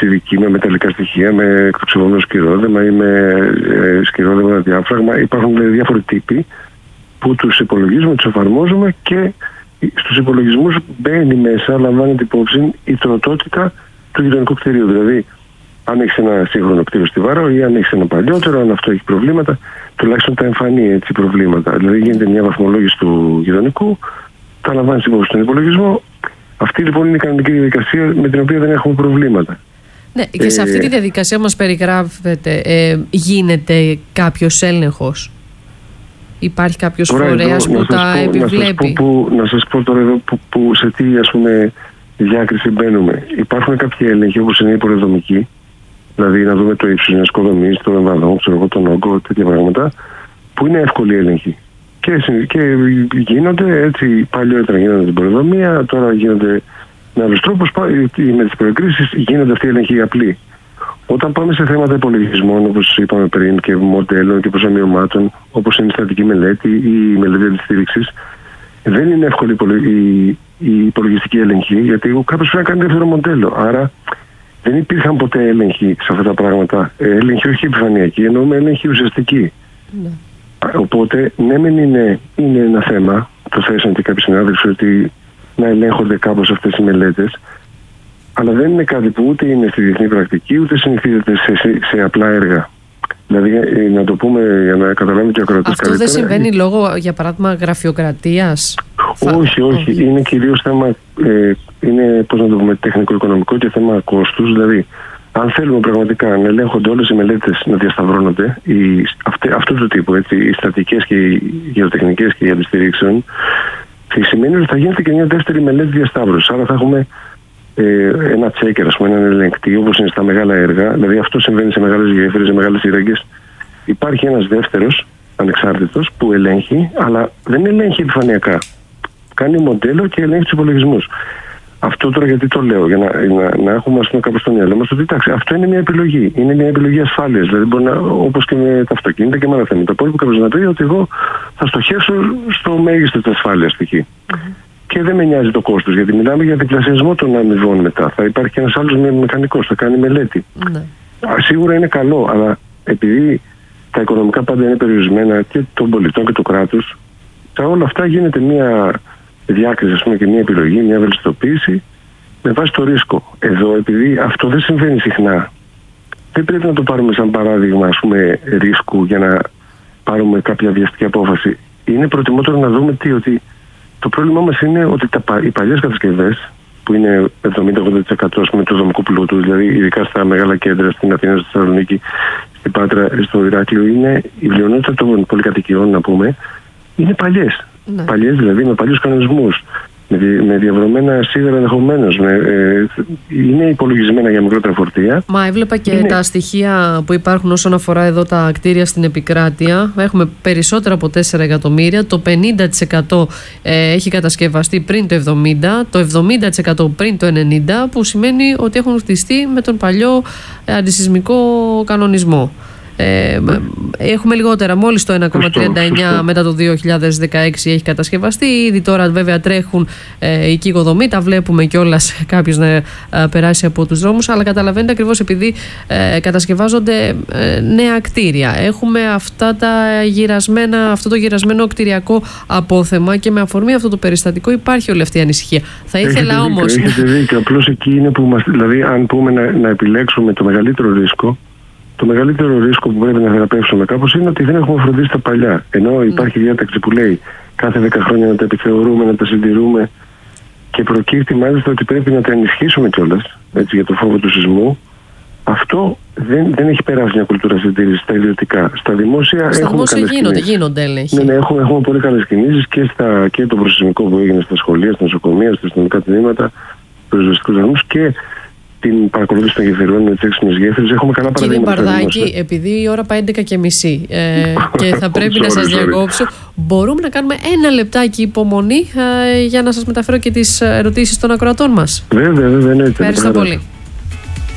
ειδικοί με μεταλλικά στοιχεία, με εκτοξευόμενο σκυρόδεμα ή με σκυρόδεμα διάφραγμα. Υπάρχουν δηλαδή διάφοροι τύποι που τους υπολογίζουμε, τους εφαρμόζουμε και στους υπολογισμούς μπαίνει μέσα, λαμβάνεται υπόψη η τροτότητα του γειτονικού κτηρίου. Δηλαδή, αν έχεις ένα σύγχρονο κτίριο στη Βάρο ή αν έχεις ένα παλιότερο, αν αυτό έχει προβλήματα, τουλάχιστον τα εμφανεί προβλήματα. Δηλαδή, γίνεται μια βαθμολόγηση του γειτονικού, τα λαμβάνεις υπόψη στον υπολογισμό. Αυτή λοιπόν είναι η κανονική διαδικασία με την οποία δεν έχουμε προβλήματα. Ναι, και σε αυτή τη διαδικασία μας περιγράφεται, γίνεται κάποιος έλεγχος? Υπάρχει κάποιος φορέας που τα επιβλέπει? Να σας πω τώρα εδώ σε τι διάκριση μπαίνουμε. Υπάρχουν κάποιοι έλεγχοι όπως είναι η υποδομική, δηλαδή να δούμε το ύψος μιας οικοδομής, το εμβαδόν, τον όγκο, τέτοια πράγματα, που είναι εύκολη έλεγχη. Και γίνονται έτσι, παλιότερα γίνονται την πολεοδομία, τώρα γίνονται με άλλους τρόπους, με τις προεκκρίσεις γίνονται αυτοί οι έλεγχοι απλοί. Όταν πάμε σε θέματα υπολογισμών, όπως είπαμε πριν, και μοντέλων και προσωμιωμάτων, όπως είναι η στατική μελέτη ή η μελέτη αντιστήριξης, δεν είναι εύκολη η υπολογιστική έλεγχη, γιατί κάποιος πρέπει να κάνει δεύτερο μοντέλο. Άρα δεν υπήρχαν ποτέ έλεγχοι σε αυτά τα πράγματα. Έλεγχοι όχι επιφανειακοί, εννοούμε έλεγχοι ουσιαστικοί. Ναι. Οπότε, ναι, μεν είναι ένα θέμα, το θέσαν και κάποιοι συνάδελφοι, ότι να ελέγχονται κάπως αυτές οι μελέτες, αλλά δεν είναι κάτι που ούτε είναι στη διεθνή πρακτική, ούτε συνηθίζεται σε απλά έργα. Δηλαδή, να το πούμε για να καταλάβουμε και ο ακροατής καλύτερα. Αυτό δεν συμβαίνει λόγω, για παράδειγμα, γραφειοκρατίας? Όχι. Είναι κυρίως θέμα, είναι, πώς να το πούμε, τεχνικό-οικονομικό και θέμα κόστους. Δηλαδή, αν θέλουμε πραγματικά να ελέγχονται όλες οι μελέτες, να διασταυρώνονται, αυτού του τύπου, έτσι, οι στατικές και οι γεωτεχνικές και οι αντιστηρίξεων, σημαίνει ότι θα γίνεται και μια δεύτερη μελέτη διασταύρωσης. Άρα θα έχουμε ένα τσέκερ, έναν ελεγκτή, όπως είναι στα μεγάλα έργα. Δηλαδή αυτό συμβαίνει σε μεγάλες γέφυρες, σε μεγάλες σύραγγες. Υπάρχει ένας δεύτερος ανεξάρτητος που ελέγχει, αλλά δεν ελέγχει επιφανειακά. Κάνει μοντέλο και ελέγχει τους υπολογισμούς. Αυτό τώρα γιατί το λέω? Για να έχουμε κάπως στο μυαλό μας ότι εντάξει, αυτό είναι μια επιλογή. Είναι μια επιλογή ασφάλειας. Δηλαδή, μπορεί να, όπως και με τα αυτοκίνητα και με άλλα θέματα. Μπορεί κάποιος να πει ότι εγώ θα στοχεύσω στο μέγιστο της ασφάλειας π.χ. Και δεν με νοιάζει το κόστος, γιατί μιλάμε για διπλασιασμό των αμοιβών μετά. Θα υπάρχει και ένας άλλος μηχανικός, θα κάνει μελέτη. Σίγουρα είναι καλό, αλλά επειδή τα οικονομικά πάντα είναι περιορισμένα και των πολιτών και του κράτους, σε όλα αυτά γίνεται μια διάκριση και μια επιλογή, μια βελτιστοποίηση με βάση το ρίσκο. Εδώ, επειδή αυτό δεν συμβαίνει συχνά, δεν πρέπει να το πάρουμε σαν παράδειγμα ρίσκου για να πάρουμε κάποια βιαστική απόφαση. Είναι προτιμότερο να δούμε ότι το πρόβλημά μας είναι ότι οι παλιές κατασκευές, που είναι 70-80% του δομικού πλούτου, δηλαδή ειδικά στα μεγάλα κέντρα, στην Αθήνα, στη Θεσσαλονίκη, στην Πάτρα, στο Ηράκλειο, είναι η πλειονότητα των πολυκατοικιών, να πούμε, είναι παλιές. Ναι. Παλιές δηλαδή, με παλιούς κανονισμούς, με διαβρωμένα σίδερα ενδεχομένως. Είναι υπολογισμένα για μικρότερα φορτία. Μα έβλεπα και τα στοιχεία που υπάρχουν όσον αφορά εδώ τα κτίρια στην επικράτεια. Έχουμε περισσότερα από 4 εκατομμύρια. Το 50% έχει κατασκευαστεί πριν το 70%, το 70% πριν το 90%, που σημαίνει ότι έχουν χτιστεί με τον παλιό αντισυσμικό κανονισμό. Έχουμε λιγότερα, μόλις το 1,39 μετά το 2016 έχει κατασκευαστεί. Ήδη τώρα βέβαια τρέχουν εκεί οικοδομή, τα βλέπουμε κιόλας κάποιος να περάσει από τους δρόμους, αλλά καταλαβαίνετε ακριβώς επειδή κατασκευάζονται νέα κτίρια. Έχουμε αυτό το γυρασμένο κτηριακό απόθεμα και με αφορμή αυτό το περιστατικό υπάρχει όλη αυτή η ανησυχία. Θα ήθελα όμως. Έχετε δίκιο, απλώς εκεί είναι που δηλαδή αν πούμε να επιλέξουμε το μεγαλύτερο ρίσκο. Το μεγαλύτερο ρίσκο που πρέπει να θεραπεύσουμε κάπως είναι ότι δεν έχουμε φροντίσει τα παλιά. Ενώ υπάρχει διάταξη που λέει κάθε 10 χρόνια να τα επιθεωρούμε, να τα συντηρούμε, και προκύπτει μάλιστα ότι πρέπει να τα ενισχύσουμε κιόλας, έτσι, για το φόβο του σεισμού. Αυτό δεν έχει περάσει μια κουλτούρα συντήρησης στα ιδιωτικά. Στα δημόσια γίνονται έλεγχοι. Ναι, έχουμε πολύ καλές κινήσεις και το προσεισμικό που έγινε στα σχολεία, στα νοσοκομεία, στα αστυνομικά τμήματα, στους πυροσβεστικούς δρόμους και την παρακολούθηση των γεφυρών με τις έξυπνες γέφυρες. Έχουμε καλά παραδείγματα. Κύριε Μπαρδάκη, επειδή η ώρα πάει 11:30 και θα πρέπει να σας διακόψω, μπορούμε να κάνουμε ένα λεπτάκι υπομονή για να σας μεταφέρω και τις ερωτήσεις των ακροατών μας? Βέβαια, ναι. Ευχαριστώ πολύ.